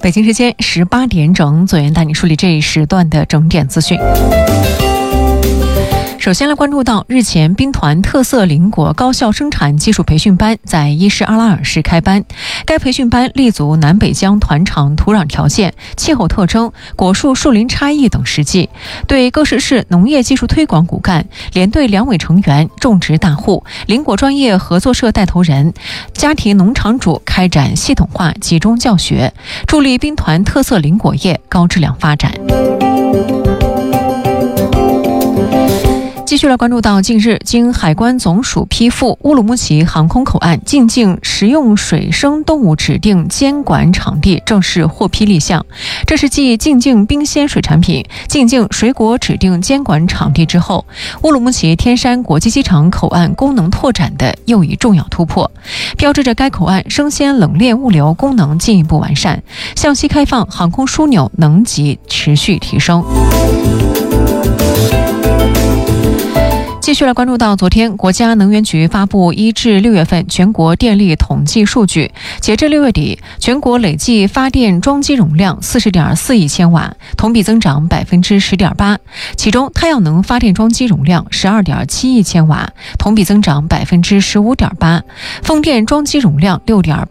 北京时间18点整，左岩带你梳理这一时段的整点资讯。首先来关注到，日前兵团特色邻国高校生产技术培训班在伊势阿拉尔市开班。该培训班立足南北疆团场土壤条件、气候特征、果树树林差异等实际，对各市市农业技术推广骨干、连队两委成员、种植大户、邻国专业合作社带头人、家庭农场主开展系统化集中教学，助力兵团特色邻国业高质量发展。继续来关注到，近日经海关总署批复，乌鲁木齐航空口岸进境食用水生动物指定监管场地正式获批立项。这是继进境冰鲜水产品、进境水果指定监管场地之后，乌鲁木齐天山国际机场口岸功能拓展的又一重要突破，标志着该口岸生鲜冷链物流功能进一步完善，向西开放航空枢纽能级持续提升。继续来关注到，昨天国家能源局发布1至6月份全国电力统计数据，截至6月底，全国累计发电装机容量40.4亿千瓦，同比增长10.8%，其中太阳能发电装机容量12.7亿千瓦，同比增长15.8%，风电装机容量6.8